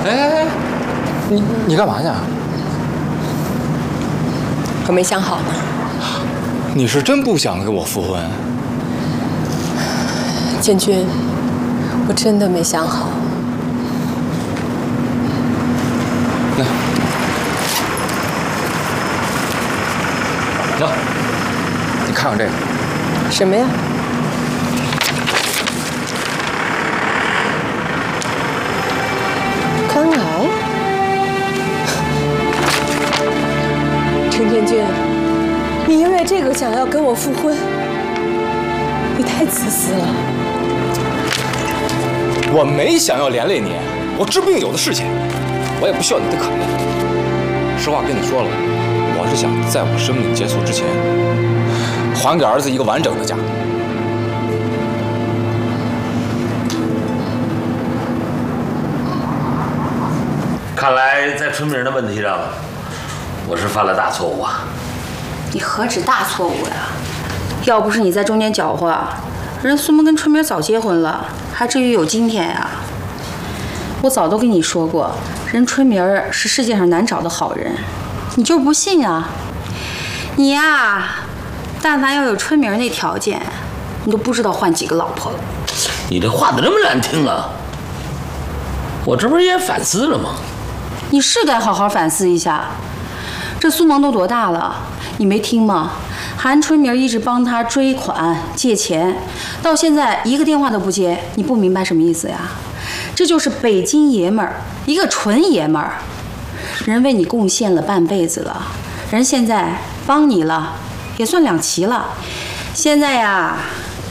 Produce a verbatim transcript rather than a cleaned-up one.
哎，你你干嘛去？ 我没想好呢。 你是真不想跟我复婚？ 建军，我真的没想好。 那，走，你看看这个。 什么呀？肝癌？陈建军，你因为这个想要跟我复婚，你太自私了。 我没想要连累你，我治病有的是钱，我也不需要你的可怜。实话跟你说了，我是想在我生命结束之前，还给儿子一个完整的家。 看来在春明的问题上，我是犯了大错误啊！ 你何止大错误呀！要不是你在中间搅和，人苏萌跟春明早结婚了，还至于有今天呀？我早都跟你说过，人春明是世界上难找的好人，你就是不信啊！你呀，但凡要有春明那条件，你都不知道换几个老婆了。 你这话怎么这么难听啊？我这不是也反思了吗？ 你是该好好反思一下，这苏萌都多大了，你没听吗？韩春明一直帮他追款借钱，到现在一个电话都不接，你不明白什么意思呀？这就是北京爷们儿，一个纯爷们儿，人为你贡献了半辈子了，人现在帮你了，也算两齐了。现在呀，